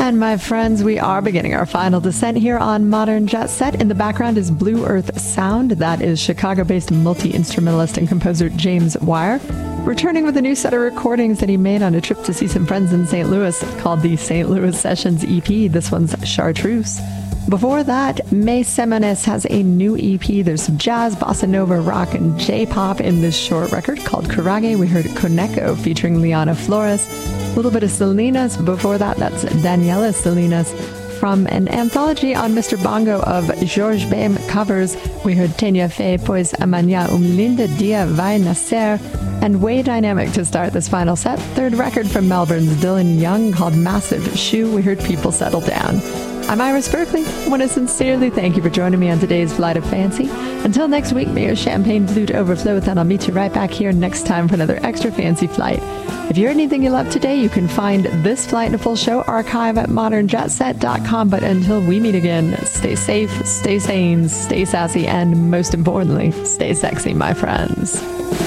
And my friends, we are beginning our final descent here on Modern Jet Set. In the background is Blue Earth Sound. That is Chicago-based multi-instrumentalist and composer James Wire, returning with a new set of recordings that he made on a trip to see some friends in St. Louis called the St. Louis Sessions EP. This one's Chartreuse. Before that, May Semones has a new EP. There's some jazz, bossa nova, rock, and J-pop in this short record called Kurage. We heard Koneko featuring Liana Flores. A little bit of Salinas. Before that, that's Daniela Salinas. From an anthology on Mr. Bongo of Georges Bem covers, we heard Tenia Fe, Pois Amanhã Linda Dia Vai Nascer, and Way Dynamic to start this final set. Third record from Melbourne's Dylan Young called Massive Shoe. We heard People Settle Down. I'm Iris Berkeley. I want to sincerely thank you for joining me on today's Flight of Fancy. Until next week, may your champagne flute overflow, and I'll meet you right back here next time for another extra fancy flight. If you heard anything you love today, you can find this flight and a full show archive at modernjetset.com. But until we meet again, stay safe, stay sane, stay sassy, and most importantly, stay sexy, my friends.